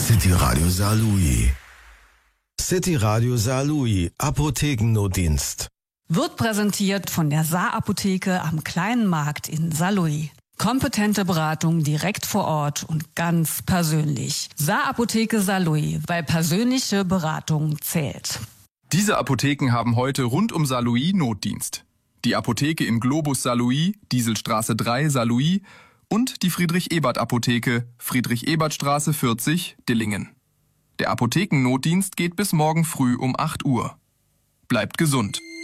City Radio Saarlouis. City Radio Saarlouis, Apothekennotdienst. Wird präsentiert von der Saar-Apotheke am Kleinen Markt in Saarlouis. Kompetente Beratung direkt vor Ort und ganz persönlich. Saar-Apotheke Saarlouis, weil persönliche Beratung zählt. Diese Apotheken haben heute rund um Saarlouis Notdienst. Die Apotheke im Globus Saarlouis, Dieselstraße 3 Saarlouis und die Friedrich-Ebert-Apotheke, Friedrich-Ebert-Straße 40, Dillingen. Der Apothekennotdienst geht bis morgen früh um 8 Uhr. Bleibt gesund.